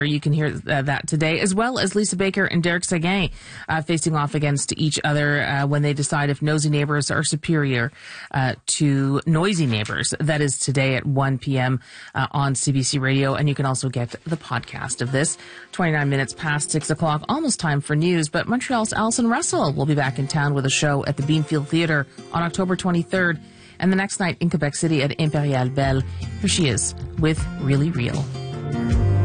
You can hear that today, as well as Lisa Baker and Derek Seguin facing off against each other when they decide if nosy neighbors are superior to noisy neighbors. That is today at 1 p.m. On CBC Radio, and you can also get the podcast of this. 29 minutes past 6 o'clock, almost time for news, but Montreal's Alison Russell will be back in town with a show at the Beanfield Theatre on October 23rd, and the next night in Quebec City at Imperial Belle. Here she is with Really Real.